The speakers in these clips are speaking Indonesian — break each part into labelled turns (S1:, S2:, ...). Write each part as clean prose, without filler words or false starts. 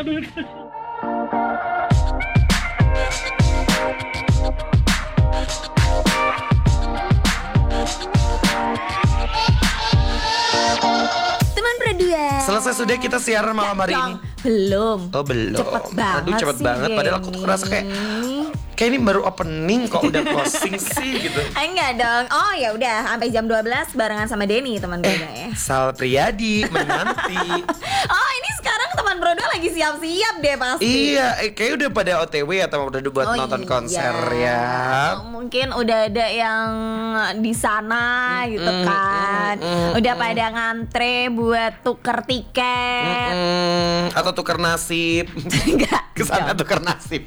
S1: Aduh.
S2: Teman berdua.
S3: Selesai sudah kita siaran malam hari ini.
S2: Belum.
S3: Oh belum.
S2: Cepet banget.
S3: Aduh cepet
S2: sih,
S3: banget. Padahal aku tuh ngerasa kayak ini baru opening kok udah closing sih gitu.
S2: Enggak dong. Oh ya udah sampai jam 12 barengan sama Denny teman berdua ya.
S3: Sal Priadi menanti.
S2: Oh ini sekarang teman berdua lagi siap-siap deh pasti.
S3: Iya, kayak udah pada OTW atau udah buat nonton konser ya.
S2: Mungkin udah ada yang di sana gitu kan. Udah pada ngantre buat tuker tiket.
S3: Atau tuker nasib.
S2: Enggak.
S3: Kesana tuker nasib.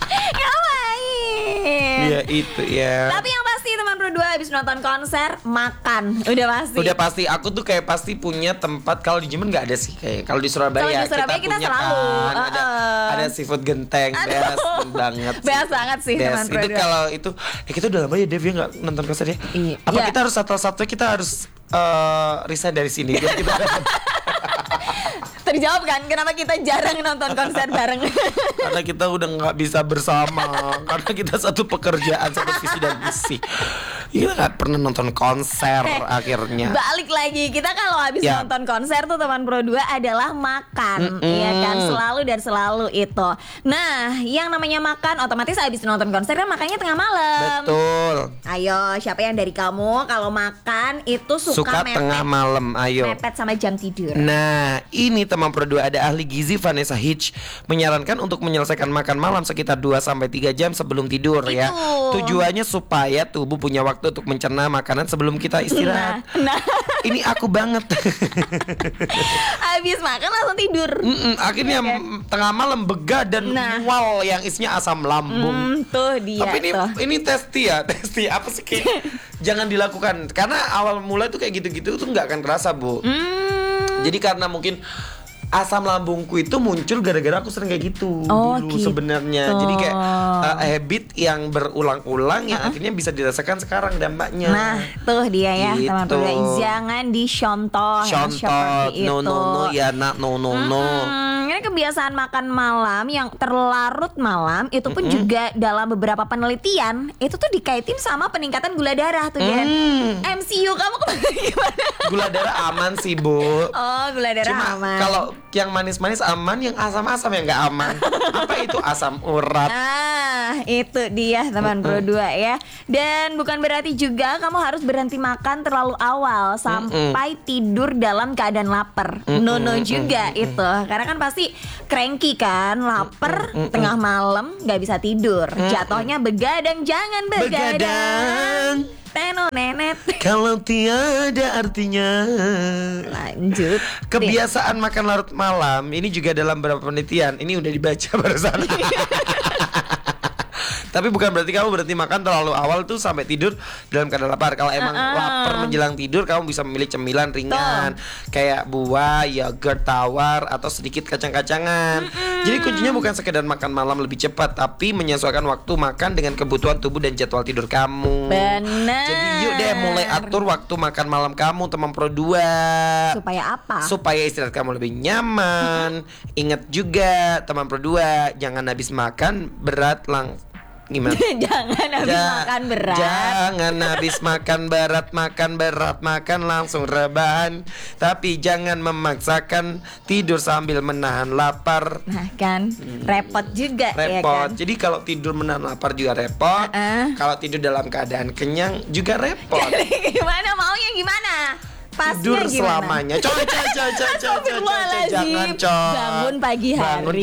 S2: Ngapain?
S3: Iya itu ya.
S2: Tapi yang pasti teman berdua habis nonton konser makan. Udah pasti.
S3: Udah pasti, aku tuh kayak pasti punya tempat. Kalau di Jemen nggak ada sih kayak. Kalau di Surabaya,
S2: Kalau di Surabaya kita
S3: punya
S2: selalu,
S3: kan. Ada seafood genteng, best banget.
S2: Best banget sih teman
S3: Itu
S2: berdua.
S3: kalau itu, kita udah lama ya Dev ya nggak nonton konser ya.
S2: Iya.
S3: Apa
S2: Iya.
S3: kita harus satu-satu kita harus resign dari sini? Biar kita
S2: Terjawab kan kenapa kita jarang nonton konser bareng.
S3: karena kita udah nggak bisa bersama, karena kita satu pekerjaan, satu visi dan misi. Kita nggak pernah nonton konser akhirnya.
S2: Balik lagi, kita kalau habis
S3: Ya.
S2: nonton konser tuh teman Pro 2 adalah makan, ya kan, selalu dan selalu itu. Nah, yang namanya makan otomatis habis nonton konser kan makannya tengah malam.
S3: Betul.
S2: Ayo, siapa yang dari kamu kalau makan itu suka mepet,
S3: tengah malam, ayo.
S2: mepet sama jam tidur?
S3: Nah, ini teman Pro 2 ada ahli gizi Vanessa Hitch menyarankan untuk menyelesaikan makan malam sekitar 2-3 jam sebelum tidur ya. Tujuannya supaya tubuh punya waktu untuk mencerna makanan sebelum kita istirahat.
S2: Nah.
S3: Ini aku banget.
S2: Habis makan langsung tidur.
S3: Akhirnya tengah malam begadang mual yang isinya asam lambung.
S2: Tuh dia.
S3: Tapi
S2: tuh.
S3: ini testi apa sih kayak jangan dilakukan karena awal mulai tuh kayak gitu-gitu tuh nggak akan terasa Bu. Jadi karena mungkin asam lambungku itu muncul gara-gara aku sering kayak gitu dulu
S2: gitu.
S3: sebenarnya. Jadi kayak habit yang berulang-ulang yang akhirnya bisa dirasakan sekarang dampaknya.
S2: Nah, tuh dia ya
S3: Gitu.
S2: teman-teman. Jangan dicontoh ya, seperti
S3: no
S2: itu.
S3: ya nak no.
S2: Ini kebiasaan makan malam yang terlarut malam itu pun juga dalam beberapa penelitian itu tuh dikaitin sama peningkatan gula darah tuh ya. MCU kamu gimana?
S3: Gula darah aman sih Bu.
S2: Oh, gula darah
S3: Cuma
S2: aman.
S3: kalau yang manis-manis aman, yang asam-asam yang nggak aman. Apa itu asam urat?
S2: Ah, itu dia teman Pro 2 ya. Dan bukan berarti juga kamu harus berhenti makan terlalu awal sampai tidur dalam keadaan lapar. No juga itu. Karena kan pasti cranky kan, lapar tengah malam nggak bisa tidur. Jatuhnya begadang, jangan begadang. Teno nenet.
S3: Kalau tiada artinya.
S2: Lanjut.
S3: Kebiasaan makan larut malam ini juga dalam beberapa penelitian. Ini udah dibaca barusan. Tapi bukan berarti kamu berhenti makan terlalu awal tuh sampai tidur dalam keadaan lapar. Kalau emang lapar menjelang tidur, kamu bisa memilih cemilan ringan kayak buah, yogurt tawar atau sedikit kacang-kacangan. Jadi kuncinya bukan sekedar makan malam lebih cepat, tapi menyesuaikan waktu makan dengan kebutuhan tubuh dan jadwal tidur kamu.
S2: Benar.
S3: Jadi yuk deh mulai atur waktu makan malam kamu teman Pro 2.
S2: Supaya apa?
S3: Supaya istirahat kamu lebih nyaman. Ingat juga teman Pro 2, jangan habis makan berat gimana?
S2: Jangan habis makan berat.
S3: Jangan habis makan berat, makan langsung rebahan. Tapi jangan memaksakan tidur sambil menahan lapar.
S2: Nah kan, repot juga ya
S3: Repot.
S2: kan.
S3: Jadi kalau tidur menahan lapar juga repot. Kalau tidur dalam keadaan kenyang juga repot.
S2: Gimana maunya gimana? Pasnya
S3: Tidur
S2: gimana?
S3: selamanya. Coy. Jangan coy.
S2: Bangun pagi hari.
S3: Bangun